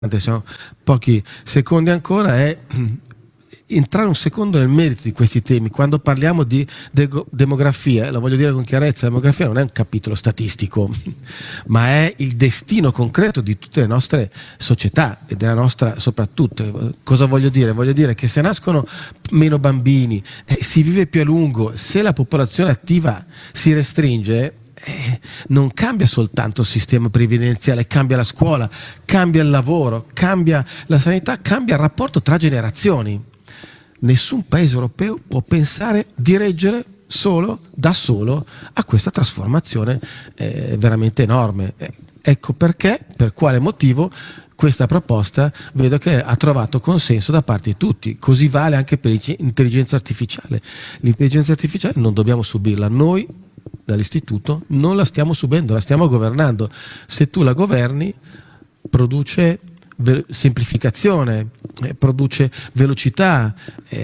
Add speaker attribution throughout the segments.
Speaker 1: Sono pochi secondi ancora, è entrare un secondo nel merito di questi temi. Quando parliamo di demografia, lo voglio dire con chiarezza, la demografia non è un capitolo statistico, ma è il destino concreto di tutte le nostre società e della nostra soprattutto. Cosa voglio dire? Voglio dire che se nascono meno bambini, si vive più a lungo, se la popolazione attiva si restringe, non cambia soltanto il sistema previdenziale, cambia la scuola, cambia il lavoro, cambia la sanità, cambia il rapporto tra generazioni. Nessun paese europeo può pensare di reggere da solo a questa trasformazione veramente enorme. Ecco perché, per quale motivo questa proposta vedo che ha trovato consenso da parte di tutti. Così vale anche per l'intelligenza artificiale. L'intelligenza artificiale non dobbiamo subirla noi dall'istituto, non la stiamo subendo, la stiamo governando. Se tu la governi, produce semplificazione, produce velocità,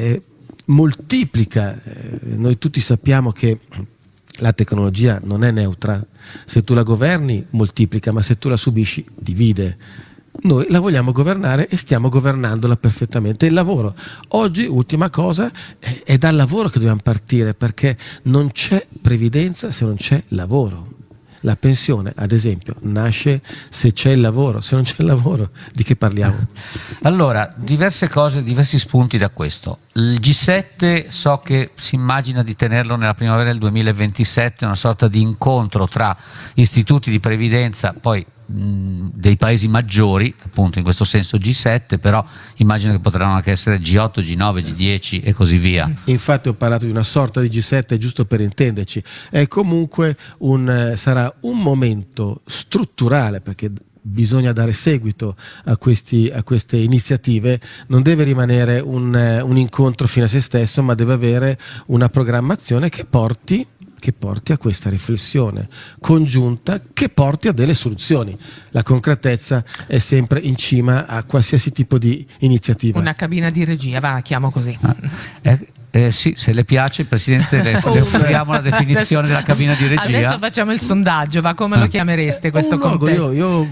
Speaker 1: moltiplica. Noi tutti sappiamo che la tecnologia non è neutra. Se tu la governi, moltiplica, ma se tu la subisci, divide. Noi la vogliamo governare e stiamo governandola perfettamente. Il lavoro. Oggi, ultima cosa, è dal lavoro che dobbiamo partire, perché non c'è previdenza se non c'è lavoro. La pensione, ad esempio, nasce se c'è il lavoro. Se non c'è il lavoro, di che parliamo?
Speaker 2: Allora, diverse cose, diversi spunti da questo. Il G7 so che si immagina di tenerlo nella primavera del 2027, una sorta di incontro tra istituti di previdenza, poi dei paesi maggiori, appunto in questo senso G7, però immagino che potranno anche essere G8, G9, G10 e così via.
Speaker 1: Infatti ho parlato di una sorta di G7 giusto per intenderci. È comunque sarà un momento strutturale, perché bisogna dare seguito a queste iniziative. Non deve rimanere un incontro fine a se stesso, ma deve avere una programmazione che porti a questa riflessione congiunta, che porti a delle soluzioni. La concretezza è sempre in cima a qualsiasi tipo di iniziativa.
Speaker 3: Una cabina di regia, la chiamo così.
Speaker 2: Sì, se le piace, Presidente, le offriamo la definizione della cabina di regia.
Speaker 3: Adesso facciamo il sondaggio, come lo chiamereste questo contesto?
Speaker 1: Io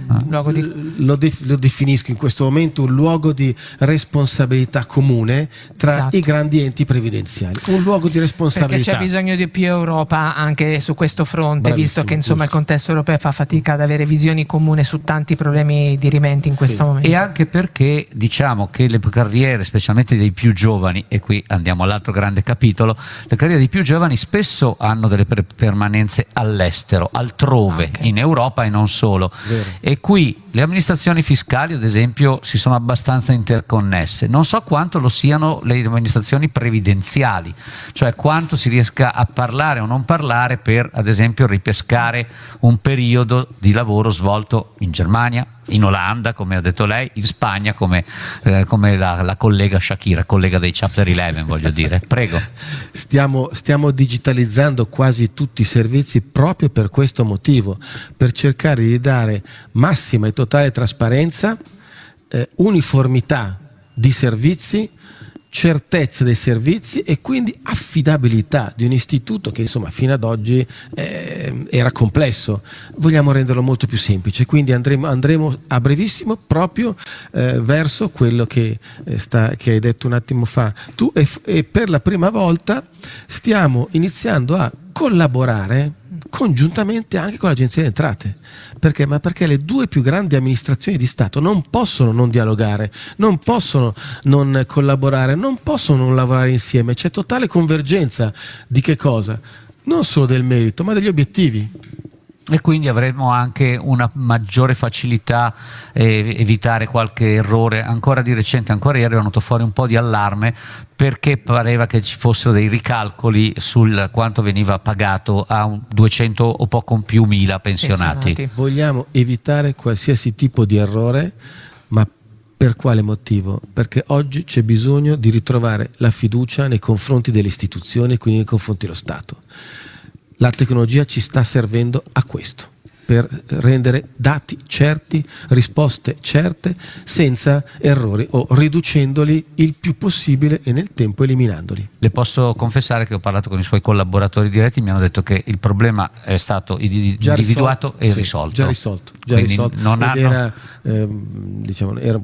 Speaker 1: lo definisco in questo momento un luogo di responsabilità comune tra i grandi enti previdenziali. Un luogo di responsabilità.
Speaker 3: Perché c'è bisogno di più Europa anche su questo fronte. Bravissimo, visto che insomma il contesto europeo fa fatica ad avere visioni comuni su tanti problemi dirimenti in questo momento.
Speaker 2: E anche perché diciamo che le carriere, specialmente dei più giovani, e qui andiamo all'altro grande capitolo, le carriere dei più giovani spesso hanno delle permanenze all'estero, altrove, in Europa e non solo.
Speaker 1: Vero.
Speaker 2: E qui le amministrazioni fiscali, ad esempio, si sono abbastanza interconnesse. Non so quanto lo siano le amministrazioni previdenziali, cioè quanto si riesca a parlare o non parlare per, ad esempio, ripescare un periodo di lavoro svolto in Germania, in Olanda, come ha detto lei, in Spagna, come la collega Shakira, collega dei Chapter 11, voglio dire. Prego.
Speaker 1: Stiamo digitalizzando quasi tutti i servizi proprio per questo motivo, per cercare di dare massima e totale trasparenza, uniformità di servizi, certezza dei servizi e quindi affidabilità di un istituto che insomma fino ad oggi era complesso. Vogliamo renderlo molto più semplice, quindi andremo a brevissimo proprio verso quello che hai detto un attimo fa tu, e per la prima volta stiamo iniziando a collaborare congiuntamente anche con l'Agenzia delle Entrate. Perché? Ma perché le due più grandi amministrazioni di Stato non possono non dialogare, non possono non collaborare, non possono non lavorare insieme. C'è totale convergenza di che cosa? Non solo del merito, ma degli obiettivi.
Speaker 2: E quindi avremo anche una maggiore facilità evitare qualche errore. Ancora di recente, ancora ieri è venuto fuori un po' di allarme perché pareva che ci fossero dei ricalcoli sul quanto veniva pagato a 200 o poco più mila pensionati.
Speaker 1: Vogliamo evitare qualsiasi tipo di errore, ma per quale motivo? Perché oggi c'è bisogno di ritrovare la fiducia nei confronti delle istituzioni e quindi nei confronti dello Stato. La tecnologia ci sta servendo a questo. per rendere dati certi, risposte certe, senza errori o riducendoli il più possibile e nel tempo eliminandoli.
Speaker 2: Le posso confessare che ho parlato con i suoi collaboratori diretti, mi hanno detto che il problema è stato individuato e risolto.
Speaker 1: Già risolto. Non
Speaker 2: hanno...
Speaker 1: era